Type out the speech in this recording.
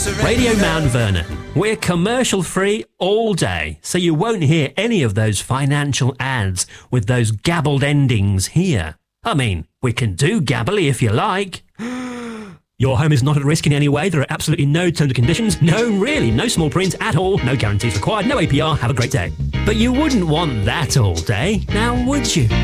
Radio Mount Vernon. We're commercial free all day, so you won't hear any of those financial ads with those gabbled endings here. I mean, we can do gabbly if you like. Your home is not at risk in any way. There are absolutely no terms and conditions. No, really, no small print at all. No guarantees required. No APR. Have a great day. But you wouldn't want that all day, now would you?